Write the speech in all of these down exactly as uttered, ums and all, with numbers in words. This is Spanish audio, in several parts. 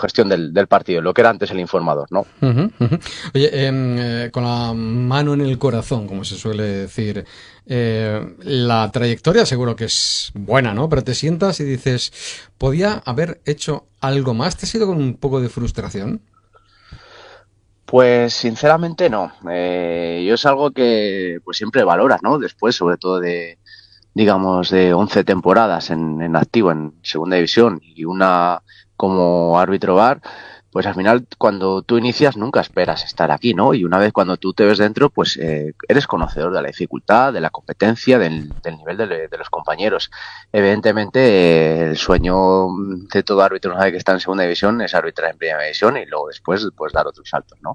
gestión del, del partido, lo que era antes el informador, ¿no? Uh-huh, uh-huh. Oye, eh, con la mano en el corazón, como se suele decir, eh, la trayectoria seguro que es buena, ¿no? Pero te sientas y dices, ¿podía haber hecho algo más? ¿Te has ido con un poco de frustración? Pues sinceramente no. Eh, yo es algo que pues siempre valoras, ¿no? Después, sobre todo de, digamos, de once temporadas en, en activo en segunda división y una como árbitro V A R, pues al final cuando tú inicias nunca esperas estar aquí, ¿no? Y una vez cuando tú te ves dentro, pues eh, eres conocedor de la dificultad, de la competencia, del, del nivel de, de los compañeros. Evidentemente, eh, el sueño de todo árbitro una vez que está en segunda división es arbitrar en primera división y luego después pues dar otros saltos, ¿no?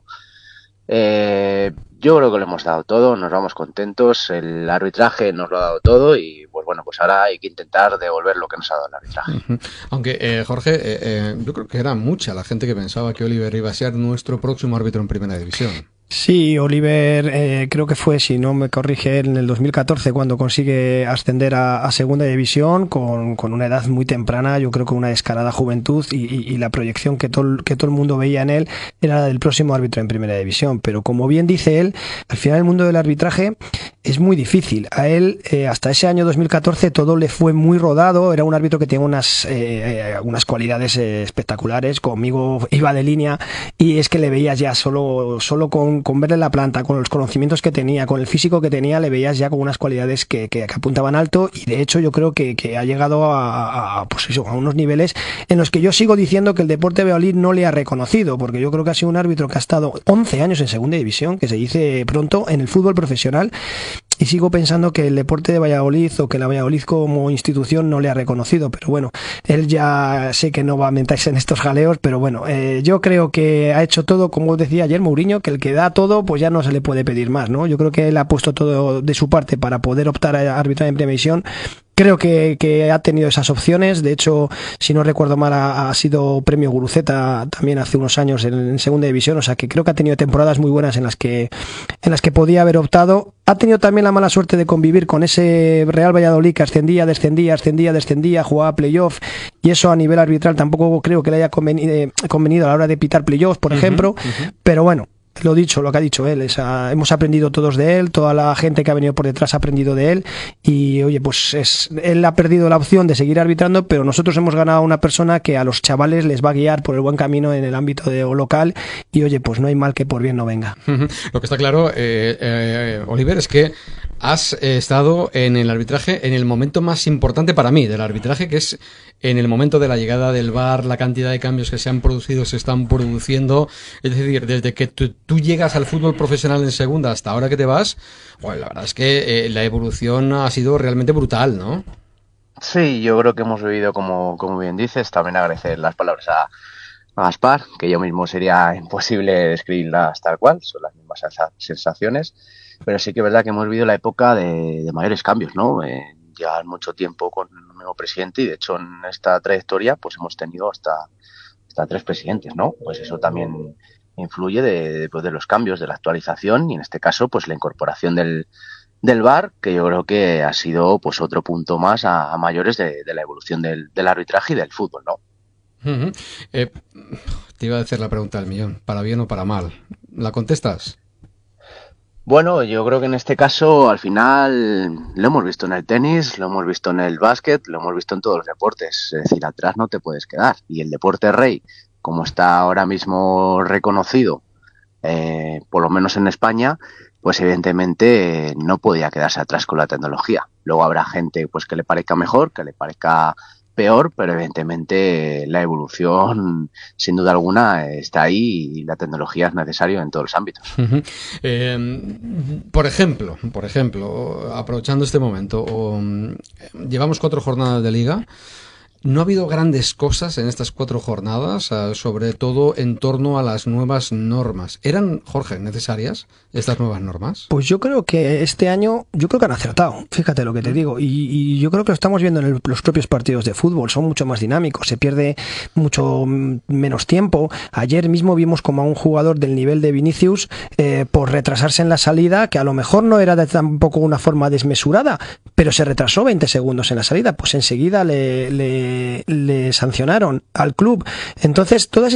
Eh, yo creo que lo hemos dado todo, nos vamos contentos, el arbitraje nos lo ha dado todo y pues bueno, pues ahora hay que intentar devolver lo que nos ha dado el arbitraje. Uh-huh. Aunque, eh, Jorge, eh, eh, yo creo que era mucha la gente que pensaba que Oliver iba a ser nuestro próximo árbitro en primera división. Sí, Oliver eh, creo que fue, si no me corrige, en el dos mil catorce cuando consigue ascender a, a segunda división con, con una edad muy temprana, yo creo que una descarada juventud y, y, y la proyección que todo, que todo el mundo veía en él era la del próximo árbitro en primera división. Pero como bien dice él, al final el mundo del arbitraje es muy difícil. A él, eh, hasta ese año dos mil catorce, todo le fue muy rodado, era un árbitro que tenía unas, eh, unas cualidades eh, espectaculares, conmigo iba de línea y es que le veías ya solo, solo con con verle la planta, con los conocimientos que tenía, con el físico que tenía, le veías ya con unas cualidades que, que, que apuntaban alto y de hecho yo creo que, que ha llegado a, a, pues eso, a unos niveles en los que yo sigo diciendo que el Deporte Valladolid no le ha reconocido, porque yo creo que ha sido un árbitro que ha estado once años en segunda división, que se dice pronto, en el fútbol profesional. Y sigo pensando que el Deporte de Valladolid o que la Valladolid como institución no le ha reconocido, pero bueno, él ya sé que no va a meterse en estos jaleos, pero bueno, eh, yo creo que ha hecho todo, como decía ayer Mourinho, que el que da todo, pues ya no se le puede pedir más, ¿no? Yo creo que él ha puesto todo de su parte para poder optar a arbitrar en primera división. Creo que, que ha tenido esas opciones. De hecho, si no recuerdo mal, ha, ha sido premio Guruceta también hace unos años en, en segunda división. O sea que creo que ha tenido temporadas muy buenas en las que en las que podía haber optado. Ha tenido también la mala suerte de convivir con ese Real Valladolid que ascendía, descendía, ascendía, descendía, jugaba playoff. Y eso a nivel arbitral tampoco creo que le haya convenido, convenido a la hora de pitar playoffs, por uh-huh, ejemplo. Uh-huh. Pero bueno, lo dicho, lo que ha dicho él, es, uh, hemos aprendido todos de él, toda la gente que ha venido por detrás ha aprendido de él y oye, pues es, él ha perdido la opción de seguir arbitrando, pero nosotros hemos ganado a una persona que a los chavales les va a guiar por el buen camino en el ámbito de, local y oye, pues no hay mal que por bien no venga. Lo que está claro, eh, eh, Oliver, es que has eh, estado en el arbitraje en el momento más importante para mí del arbitraje, que es en el momento de la llegada del V A R, la cantidad de cambios que se han producido, se están produciendo, es decir, desde que tú, tú llegas al fútbol profesional en segunda hasta ahora que te vas, bueno, la verdad es que eh, la evolución ha sido realmente brutal, ¿no? Sí, yo creo que hemos vivido, como, como bien dices, también agradecer las palabras a, a Gaspar, que yo mismo sería imposible describirlas tal cual, son las mismas sensaciones, pero sí que es verdad que hemos vivido la época de, de mayores cambios, ¿no? Eh, ya mucho tiempo con el nuevo presidente y de hecho en esta trayectoria pues hemos tenido hasta, hasta tres presidentes, ¿no? Pues eso también influye de, de, pues de los cambios, de la actualización y en este caso pues la incorporación del, del V A R, que yo creo que ha sido pues otro punto más a, a mayores de, de la evolución del, del arbitraje y del fútbol, ¿no? Uh-huh. Eh, te iba a hacer la pregunta del millón, ¿para bien o para mal? ¿La contestas? Bueno, yo creo que en este caso al final lo hemos visto en el tenis, lo hemos visto en el básquet, lo hemos visto en todos los deportes, es decir, atrás no te puedes quedar y el deporte rey, como está ahora mismo reconocido, eh, por lo menos en España, pues evidentemente eh, no podía quedarse atrás con la tecnología. Luego habrá gente pues que le parezca mejor, que le parezca peor, pero evidentemente la evolución sin duda alguna está ahí y la tecnología es necesaria en todos los ámbitos. Uh-huh. Eh, por ejemplo, por ejemplo, aprovechando este momento, um, llevamos cuatro jornadas de liga. No ha habido grandes cosas en estas cuatro jornadas, uh, sobre todo en torno a las nuevas normas. ¿Eran, Jorge, necesarias estas nuevas normas? Pues yo creo que este año, yo creo que han acertado, fíjate lo que te digo, y, y yo creo que lo estamos viendo en el, los propios partidos de fútbol, son mucho más dinámicos, se pierde mucho menos tiempo. Ayer mismo vimos como a un jugador del nivel de Vinicius, eh, por retrasarse en la salida, que a lo mejor no era de tampoco una forma desmesurada, pero se retrasó veinte segundos en la salida, pues enseguida le... le le sancionaron al club. Entonces, todas